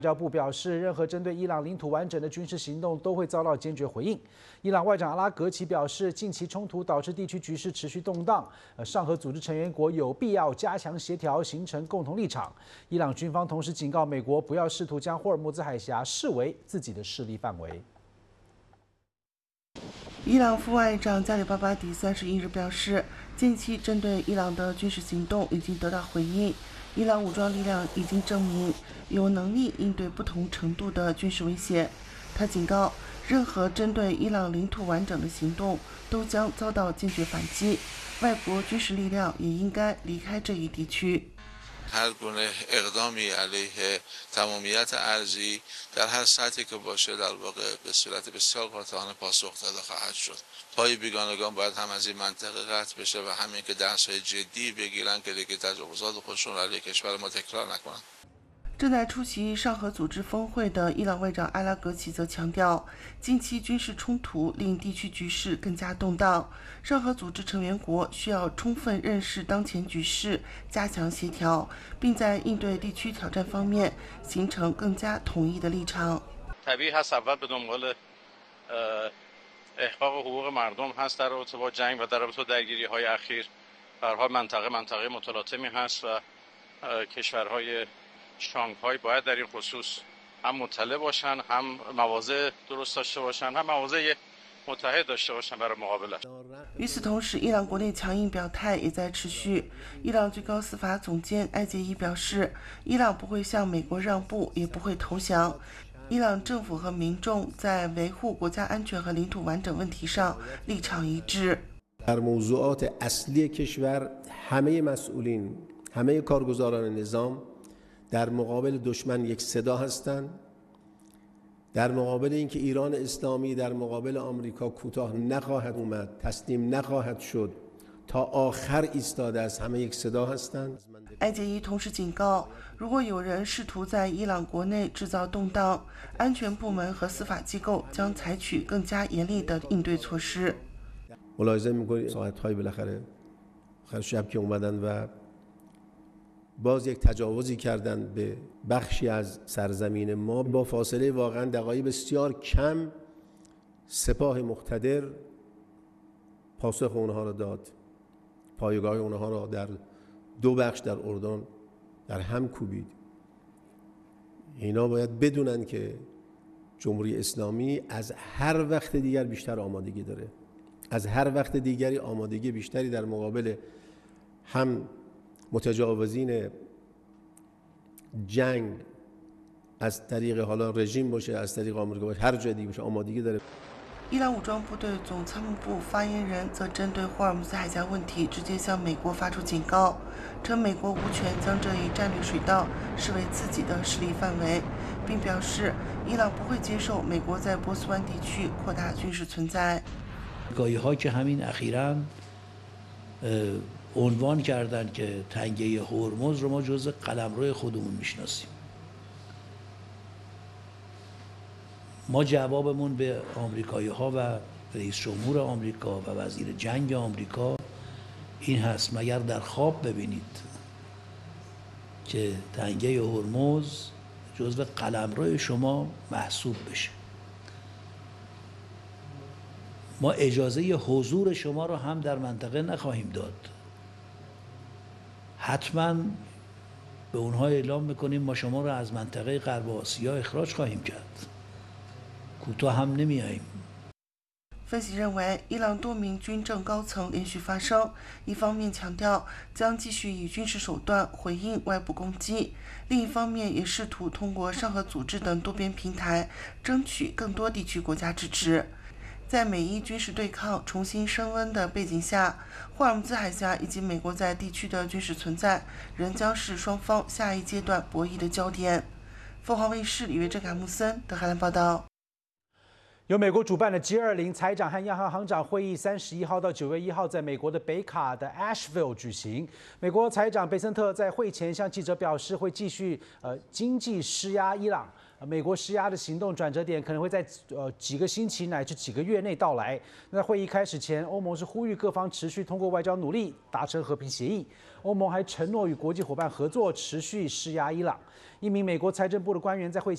外交部表示，任何针对伊朗领土完整的军事行动都会遭到坚决回应。伊朗外长阿拉格齐表示，近期冲突导致地区局势持续动荡，上合组织成员国有必要加强协调，形成共同立场。伊朗军方同时警告美国，不要试图将霍尔木兹海峡视为自己的势力范围。 伊朗副外长加里巴巴迪31日表示，近期针对伊朗的军事行动已经得到回应。伊朗武装力量已经证明有能力应对不同程度的军事威胁。他警告，任何针对伊朗领土完整的行动都将遭到坚决反击，外国军事力量也应该离开这一地区。 هر گونه اقدامی علیه تمامیت ارضی در هر سطحی که باشه در واقع به صورت بسیار قاطعانه پاسخ داده خواهد شد. پای بیگانگان باید هم از این منطقه قطع بشه و همین که درس‌های جدی بگیرن که دیگه تجاوزات خودشون علیه کشور ما تکرار نکنن. 正在出席上合组织峰会的伊朗外长阿拉格齐则强调，近期军事冲突令地区局势更加动荡，上合组织成员国需要充分认识当前局势，加强协调，并在应对地区挑战方面形成更加统一的立场。 طبیعی هست اول به دنبال احقاق حقوق مردم هست در رابطه با جنگ و در رابطه با درگیری‌های اخیر. به هر حال منطقه متلاطمی هست و کشورهای شانگهای باید در این خصوص هم مطلع باشن، هم مواضع درست داشته باشن، هم مواضع متحد داشته باشن برای مقابلت。 与此同时，伊朗国内强硬表态也在持续。伊朗最高司法总监艾杰伊表示，伊朗不会向美国让步，也不会投降。伊朗政府和民众在维护国家安全和领土完整问题上立场一致。 در موضوعات اصلی کشور همه مسئولین، همه کارگزاران نظام در مقابل دشمن یک صدا هستند. در مقابل اینکه ایران اسلامی در مقابل آمریکا کوتاه نخواهد اومد، تسلیم نخواهد شد، تا آخر ایستاده است، همه یک صدا هستند。 艾杰伊同时警告，如果有人试图在伊朗国内制造动荡，安全部门和司法机构将采取更加严厉的应对措施。 ملاحظه می‌کنید ساعت‌های بالاخره شب که اومدن و باز یک تجاوزی کردند به بخشی از سرزمین ما با فاصله واقعا دقایق بسیار کم سپاه مقتدر پاسخ اونها را داد. پایگاه اونها را در دو بخش در اردن در هم کوبید. اینا باید بدونن که جمهوری اسلامی از هر وقت دیگر بیشتر آمادگی داره. از هر وقت دیگری آمادگی بیشتری در مقابل هم متجاوزین جنگ از طریق حالا رژیم باشه، از طریق آمریکا باشه، هر جای دیگه باشه آمادگی داره。 伊朗武装部队总参谋部发言人则针对霍尔木兹海峡问题直接向美国发出警告，称美国无权将这一战略水道视为自己的势力范围，并表示伊朗不会接受美国在波斯湾地区扩大军事存在。 آمریکایی‌ها که همین اخیراً عنوان کردن که تنگه هرمز رو ما جزء قلمرو خودمون میشناسیم. ما جوابمون به آمریکایی‌ها و رئیس جمهور آمریکا و وزیر جنگ آمریکا این هست: مگر در خواب ببینید که تنگه هرمز جزء قلمرو شما محسوب بشه. ما اجازه حضور شما رو هم در منطقه نخواهیم داد. حتما به اونها اعلام میکنیم ما شما رو از منطقه غرب آسیا اخراج خواهیم کرد. کوتاه هم نمیاییم。 分析认为，伊朗多名军政高层连续发声，一方面强调将继续以军事手段回应外部攻击，另一方面也试图通过上合组织等多边平台争取更多地区国家支持。在美伊军事对抗重新升温的背景下，霍尔木兹海峡以及美国在地区的军事存在仍将是双方下一阶段博弈的焦点。凤凰卫视李约珍、卡穆森德黑兰报道。 由美国主办的 G20 财长和央行行长会议31号到9月1号在美国的北卡的 Asheville 举行。美国财长贝森特在会前向记者表示，会继续经济施压伊朗。美国施压的行动转折点可能会在几个星期乃至几个月内到来。那在会议开始前，欧盟是呼吁各方持续通过外交努力达成和平协议。欧盟还承诺与国际伙伴合作，持续施压伊朗。一名美国财政部的官员在会前